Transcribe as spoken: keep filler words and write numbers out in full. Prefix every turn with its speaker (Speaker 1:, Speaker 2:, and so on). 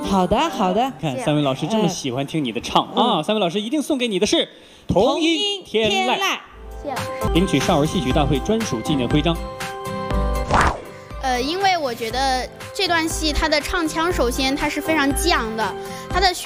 Speaker 1: 好的，好的。
Speaker 2: 看三位老师这么喜欢听你的唱、嗯、啊，三位老师一定送给你的是童音天籁。
Speaker 3: 谢谢老师。
Speaker 2: 领取少儿戏曲大会专属纪念徽章。
Speaker 3: 呃，因为我觉得这段戏它的唱腔，首先它是非常激昂的，它的